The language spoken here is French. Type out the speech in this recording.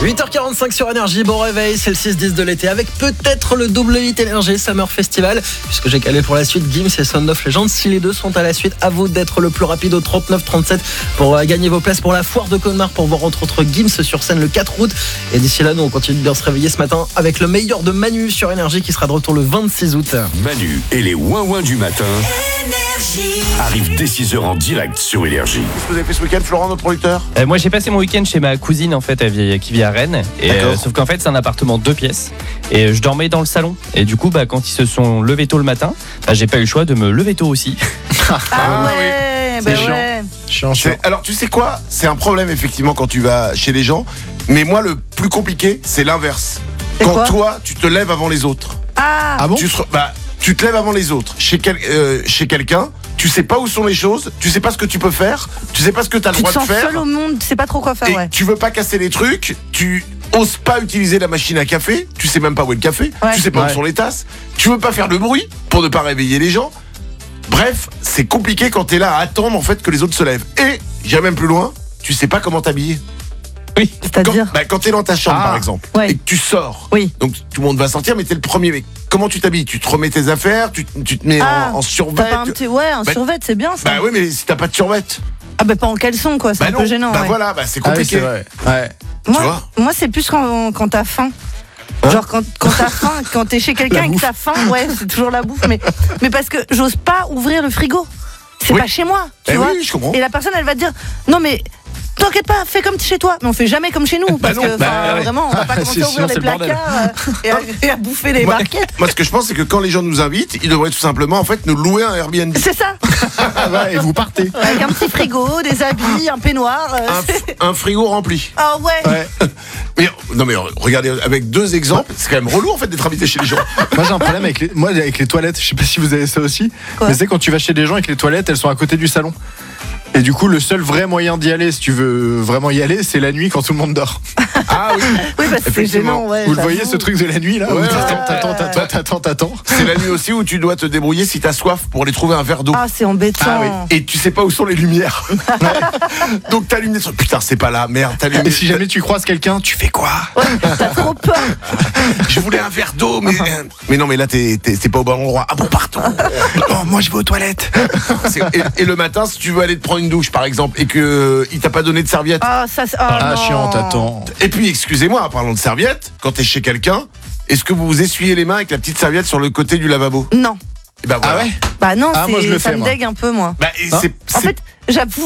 8h45 sur Énergie, bon réveil, c'est le 6-10 de l'été avec peut-être le double hit Énergie Summer Festival, puisque j'ai calé pour la suite Gims et Sound of Legend. Si les deux sont à la suite, à vous d'être le plus rapide au 39-37 pour gagner vos places pour la foire de Colmar, pour voir entre autres Gims sur scène le 4 août. Et d'ici là, nous on continue de bien se réveiller ce matin avec le meilleur de Manu sur Énergie qui sera de retour le 26 août. Manu et les ouin-ouin du matin arrivent dès 6h en direct sur Énergie. Qu'est-ce que vous avez fait ce week-end, Florent, notre producteur? Moi j'ai passé mon week-end chez ma cousine en fait qui vit à Rennes et sauf qu'en fait c'est un appartement 2 pièces et je dormais dans le salon et du coup quand ils se sont levés tôt le matin, j'ai pas eu le choix de me lever tôt aussi. Ah ouais, c'est chiant. Alors tu sais quoi, c'est un problème effectivement quand tu vas chez les gens, mais moi le plus compliqué c'est l'inverse. C'est Quand quoi? toi tu te lèves avant les autres. Ah bon? Tu te lèves avant les autres chez quelqu'un. Tu sais pas où sont les choses, tu sais pas ce que tu peux faire, tu sais pas ce que tu as le tu te droit de sens faire. seul au monde, tu sais pas trop quoi faire, Et ouais. tu veux pas casser les trucs, tu oses pas utiliser la machine à café, tu sais même pas où est le café, Ouais. tu sais pas où sont les tasses, tu veux pas faire de bruit pour ne pas réveiller les gens. Bref, c'est compliqué quand t'es là à attendre en fait que les autres se lèvent. Et, j'irai même plus loin, tu sais pas comment t'habiller. C'est-à-dire Quand t'es dans ta chambre par exemple, Ouais. et que tu sors, Oui. donc tout le monde va sortir mais t'es le premier mec. Comment tu t'habilles? Tu te remets tes affaires, tu te mets en survêt. T'as pas un petit... Ouais, un Bah, survêt, c'est bien ça. Bah oui, mais si t'as pas de survêt. Ah bah pas en caleçon quoi, c'est un peu gênant. Ouais. Voilà, c'est compliqué. Ouais. Moi c'est plus quand t'as faim. Genre quand t'as faim, quand t'es chez quelqu'un et que t'as faim, ouais, c'est toujours la bouffe, mais parce que j'ose pas ouvrir le frigo. C'est Oui. pas chez moi, tu Eh vois. oui, je comprends. Et la personne elle va te dire non mais t'inquiète pas, fais comme chez toi. Mais on fait jamais comme chez nous parce non, que ouais. vraiment on va pas commencer à ouvrir les placards et à bouffer les barquettes. Moi, ce que je pense, c'est que quand les gens nous invitent, ils devraient tout simplement en fait nous louer un Airbnb. C'est ça. Et vous partez. Avec un petit frigo, des habits, un peignoir. Un frigo rempli. Ah ouais. Mais regardez, avec 2 exemples, c'est quand même relou en fait d'être invité chez les gens. Moi j'ai un problème avec les toilettes, je sais pas si vous avez ça aussi. Quoi? Mais c'est quand tu vas chez des gens et que les toilettes elles sont à côté du salon. Et du coup le seul vrai moyen d'y aller, si tu veux vraiment y aller, c'est la nuit quand tout le monde dort. Ah oui. Oui, parce que c'est Effectivement. gênant, ouais. Vous le j'avoue. voyez ce truc de la nuit là où Ouais, t'attends. C'est la nuit aussi où tu dois te débrouiller si t'as soif pour aller trouver un verre d'eau. Ah, c'est embêtant. Et tu sais pas où sont les lumières. Donc t'allumes des trucs. Putain, c'est pas là, merde, t'allumes. Et si jamais tu croises quelqu'un, tu fais quoi? T'as trop peur. Je voulais un verre d'eau, mais non, mais là t'es pas au bon endroit. Ah bon, pardon. Non, moi je vais aux toilettes. Et le matin, si tu veux aller te prendre une douche par exemple et que il t'a pas donné de serviette. Ah, ça, non. Chiant, t'attends. Et puis excusez-moi, parlons de serviette, quand t'es chez quelqu'un, est-ce que vous vous essuyez les mains avec la petite serviette sur le côté du lavabo? Non. Et ben voilà. Ah ouais? Bah non, Ah, moi, je le ça fais, me moi. dégue un peu, moi. Bah, En fait, j'avoue.